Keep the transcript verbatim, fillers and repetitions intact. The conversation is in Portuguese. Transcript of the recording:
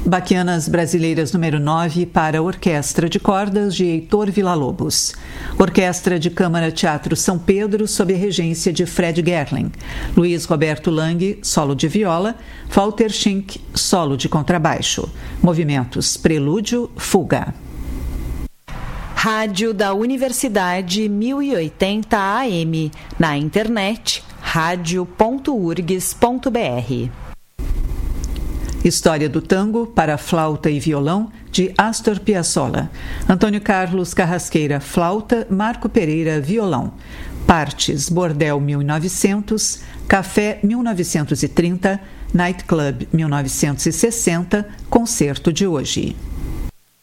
Baquianas Brasileiras número nove para a Orquestra de Cordas de Heitor Villa-Lobos. Orquestra de Câmara Teatro São Pedro, sob a regência de Fred Gerling. Luiz Roberto Lang, solo de viola. Walter Schink, solo de contrabaixo. Movimentos Prelúdio, Fuga. Rádio da Universidade mil e oitenta A M. Na internet, rádio ponto urgs ponto br. História do Tango para flauta e violão, de Astor Piazzolla. Antônio Carlos Carrasqueira, flauta. Marco Pereira, violão. Partes: Bordel mil e novecentos, Café mil novecentos e trinta, Night Club mil novecentos e sessenta, Concerto de hoje.